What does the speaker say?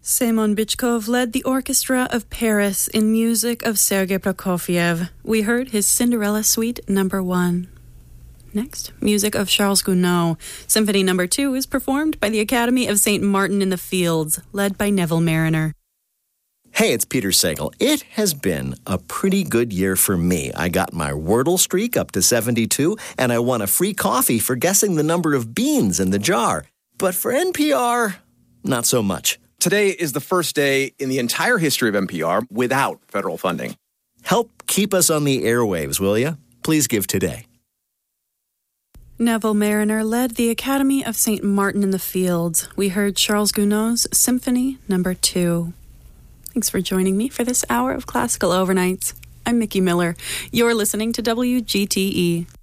Semyon Bychkov led the Orchestra of Paris in music of Sergei Prokofiev. We heard his Cinderella Suite No. 1. Next, music of Charles Gounod. Symphony No. 2 is performed by the Academy of St. Martin in the Fields, led by Neville Mariner. Hey, it's Peter Sagal. It has been a pretty good year for me. I got my Wordle streak up to 72, and I won a free coffee for guessing the number of beans in the jar. But for NPR, not so much. Today is the first day in the entire history of NPR without federal funding. Help keep us on the airwaves, will you? Please give today. Neville Mariner led the Academy of St. Martin in the Fields. We heard Charles Gounod's Symphony No. 2. Thanks for joining me for this hour of Classical Overnights. I'm Mickey Miller. You're listening to WGTE.